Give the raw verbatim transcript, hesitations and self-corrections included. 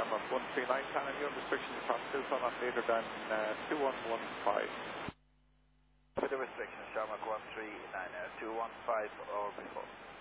Shamrock one three nine, planning your restrictions across Tucson not later than uh, two one one five. For the restrictions, Shamrock one three nine, uh, two one five or before.